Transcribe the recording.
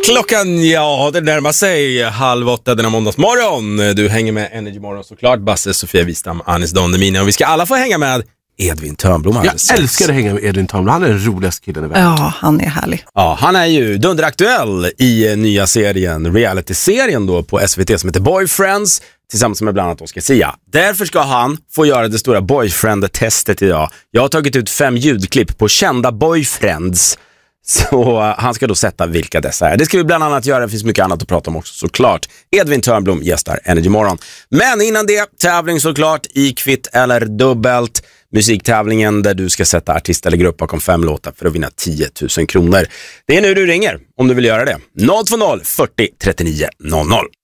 Klockan, ja, det närmar sig 7:30 denna måndagsmorgon. Du hänger med Energy Morgon såklart. Basse, Sofia Wistam, Anis Don Demina. Och vi ska alla få hänga med Edvin Törnblom. Jag älskar att hänga med Edvin Törnblom. Han är den roligaste killen i världen. Ja, han är härlig. Ja, han är ju dunderaktuell i nya serien, reality-serien då på SVT som heter Boyfriends, tillsammans med bland annat Oscar Sia. Därför ska han få göra det stora boyfriend-testet idag. Jag har tagit ut 5 ljudklipp på kända boyfriends. Så han ska då sätta vilka dessa är. Det ska vi bland annat göra, det finns mycket annat att prata om också såklart. Edvin Törnblom gästar Energy Morgon. Men innan det, tävling såklart i kvitt eller dubbelt. Musiktävlingen där du ska sätta artist eller grupp bakom 5 låtar för att vinna 10 000 kronor. Det är nu du ringer om du vill göra det. 020 40 39 00.